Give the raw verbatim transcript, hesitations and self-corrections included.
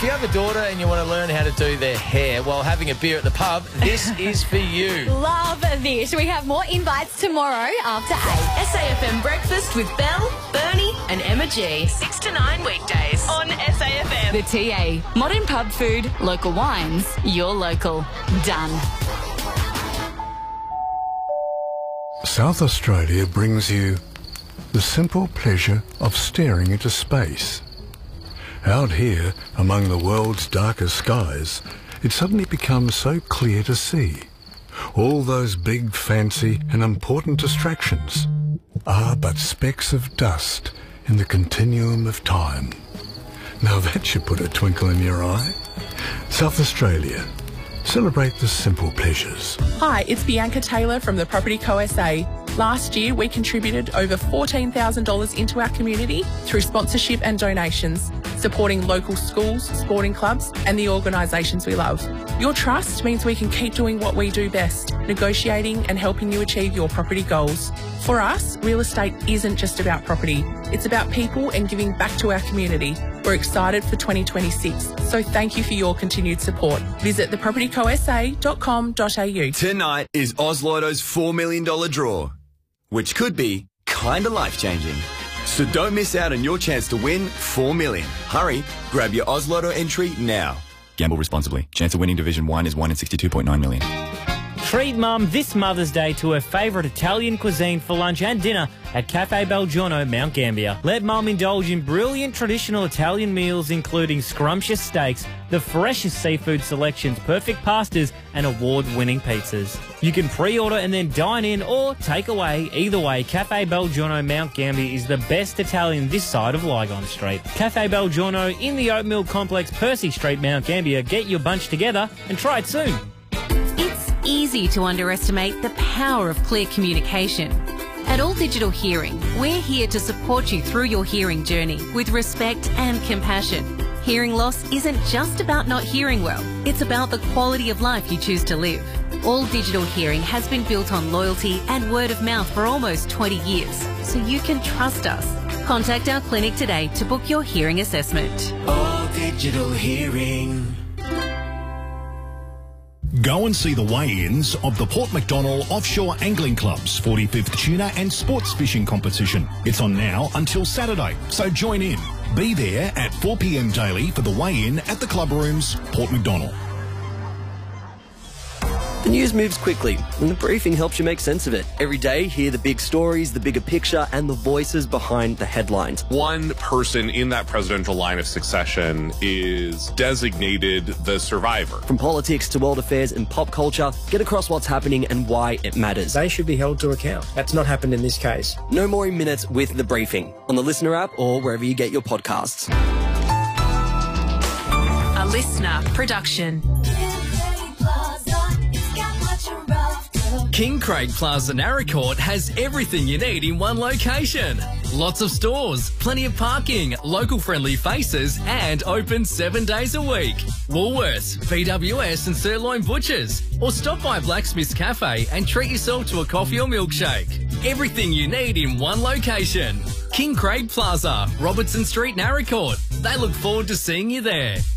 If you have a daughter and you want to learn how to do their hair while having a beer at the pub, this is for you. Love this. We have more invites tomorrow after eight. S A F M Breakfast with Belle, Bernie and Emma G. six to nine weekdays on S A F M. The T A. Modern pub food, local wines, your local. Done. South Australia brings you the simple pleasure of staring into space. Out here, among the world's darkest skies, it suddenly becomes so clear to see. All those big, fancy and important distractions are but specks of dust in the continuum of time. Now that should put a twinkle in your eye. South Australia. Celebrate the simple pleasures. Hi, it's Bianca Taylor from the Property Co S A. Last year, we contributed over fourteen thousand dollars into our community through sponsorship and donations, supporting local schools, sporting clubs and the organisations we love. Your trust means we can keep doing what we do best, negotiating and helping you achieve your property goals. For us, real estate isn't just about property. It's about people and giving back to our community. We're excited for twenty twenty-six, so thank you for your continued support. Visit the property co s a dot com dot a u. Tonight is Oz Lotto's four million dollars draw, which could be kinda life-changing. So don't miss out on your chance to win four million dollars. Hurry, grab your Oz Lotto entry now. Gamble responsibly. Chance of winning Division one is one in sixty-two point nine million. Treat Mum this Mother's Day to her favourite Italian cuisine for lunch and dinner at Cafe Belgiorno, Mount Gambier. Let Mum indulge in brilliant traditional Italian meals including scrumptious steaks, the freshest seafood selections, perfect pastas and award-winning pizzas. You can pre-order and then dine in or take away. Either way, Cafe Belgiorno, Mount Gambier is the best Italian this side of Lygon Street. Cafe Belgiorno in the Oatmeal Complex, Percy Street, Mount Gambier. Get your bunch together and try it soon. Easy to underestimate the power of clear communication. At All Digital Hearing, we're here to support you through your hearing journey with respect and compassion. Hearing loss isn't just about not hearing well, it's about the quality of life you choose to live. All Digital Hearing has been built on loyalty and word of mouth for almost twenty years, so you can trust us. Contact our clinic today to book your hearing assessment. All Digital Hearing. Go and see the weigh-ins of the Port Macdonnell Offshore Angling Club's forty-fifth Tuna and Sports Fishing Competition. It's on now until Saturday, so join in. Be there at four p m daily for the weigh-in at the Club Rooms, Port Macdonnell. The news moves quickly, and the briefing helps you make sense of it. Every day, hear the big stories, the bigger picture, and the voices behind the headlines. One person in that presidential line of succession is designated the survivor. From politics to world affairs and pop culture, get across what's happening and why it matters. They should be held to account. That's not happened in this case. No more in minutes with The Briefing on the Listener app or wherever you get your podcasts. A listener production. King Craig Plaza Naracoorte has everything you need in one location. Lots of stores, plenty of parking, local friendly faces and open seven days a week. Woolworths, B W S and Sirloin Butchers. Or stop by Blacksmith's Cafe and treat yourself to a coffee or milkshake. Everything you need in one location. King Craig Plaza, Robertson Street, Naracoorte. They look forward to seeing you there.